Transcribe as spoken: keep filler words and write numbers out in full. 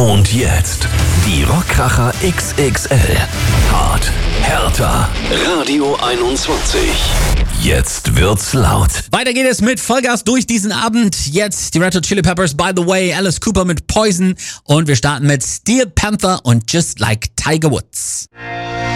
Und jetzt die Rockkracher X X L. Hart, härter. Radio einundzwanzig. Jetzt wird's laut. Weiter geht es mit Vollgas durch diesen Abend. Jetzt die Red Hot Chili Peppers, By the Way, Alice Cooper mit Poison. Und wir starten mit Steel Panther und Just Like Tiger Woods.